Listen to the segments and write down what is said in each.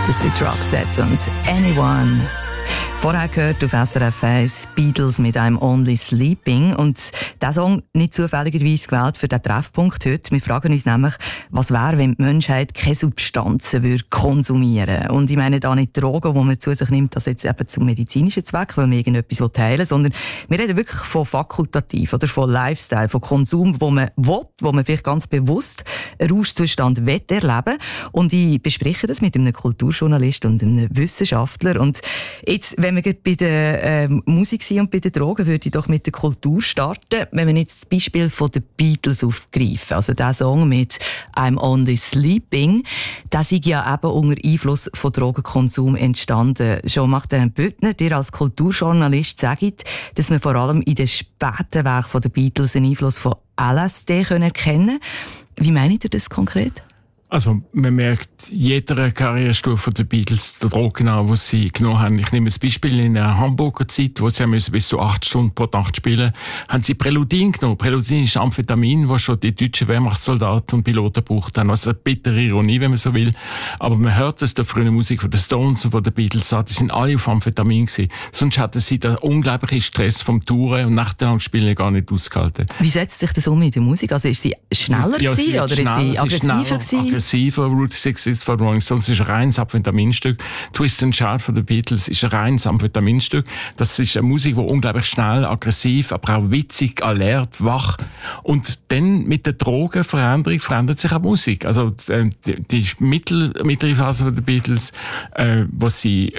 Das sind Roxette und Anyone. Vorher gehört auf SRF 1 Beatles mit einem Only Sleeping. Und dieser Song nicht zufälligerweise gewählt für den Treffpunkt heute. Wir fragen uns nämlich, was wäre, wenn die Menschheit keine Substanzen würde konsumieren. Und ich meine da nicht Drogen, die man zu sich nimmt, das jetzt eben zum medizinischen Zweck, weil man irgendetwas heilen will, sondern wir reden wirklich von fakultativ oder von Lifestyle, von Konsum, wo man will, wo man vielleicht ganz bewusst einen Rauschzustand erleben will. Und ich bespreche das mit einem Kulturjournalist und einem Wissenschaftler. Und jetzt, wenn wir bei der Musik sind und bei den Drogen, würde ich doch mit der Kultur starten. Wenn wir jetzt das Beispiel von den Beatles aufgreifen, also der Song mit «I'm Only Sleeping», der ist ja eben unter Einfluss von Drogenkonsum entstanden. Schon macht Herr Büttner, dir als Kulturjournalist sagt, dass man vor allem in den späten Werken der Beatles einen Einfluss von LSD erkennen können. Wie meint ihr das konkret? Also, man merkt jeder Karrierestufe der Beatles die Drogen an, die sie genommen haben. Ich nehme ein Beispiel in der Hamburger Zeit, wo sie bis zu 8 Stunden pro Nacht spielen, haben sie Preludin genommen. Preludin ist Amphetamin, das schon die deutschen Wehrmachtssoldaten und Piloten gebraucht haben. Also eine bittere Ironie, wenn man so will. Aber man hört es der frühen Musik von den Stones und von den Beatles an, die sind alle auf Amphetamin gewesen. Sonst hatten sie den unglaublichen Stress vom Touren und nächtelang Spielen gar nicht ausgehalten. Wie setzt sich das um in der Musik? Also ist sie schneller gewesen, oder ist sie aggressiver gewesen? Route 66 von Rolling Stones ist ein reines Amphetaminstück. Twist and Shout von den Beatles ist ein reines Amphetaminstück. Das ist eine Musik, die unglaublich schnell, aggressiv, aber auch witzig, alert, wach. Und dann mit der Drogenveränderung verändert sich auch Musik. Also die mittlere Phase von den Beatles, wo sie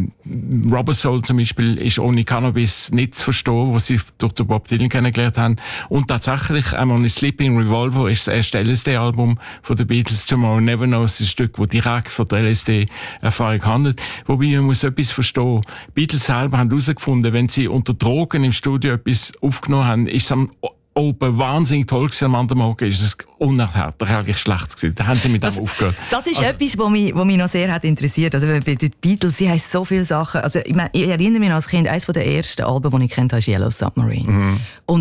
Rubber Soul zum Beispiel ist ohne Cannabis nicht zu verstehen, was sie durch den Bob Dylan kennengelernt haben. Und tatsächlich I'm Only Sleeping Revolver ist das erste LSD-Album von den Beatles. Tomorrow Never Knows, ein Stück, das direkt von der LSD-Erfahrung handelt. Wobei man muss etwas verstehen. Die Beatles selber haben herausgefunden, wenn sie unter Drogen im Studio etwas aufgenommen haben, ist es am oben wahnsinnig toll gewesen. Am anderen Morgen ist es unerträglich schlecht gewesen. Da haben sie mit dem aufgehört. Das ist etwas, was mich noch sehr hat interessiert. Also bei den Beatles, sie haben so viele Sachen. Also ich erinnere mich als Kind, eines der ersten Alben, die ich kannte, war Yellow Submarine. Und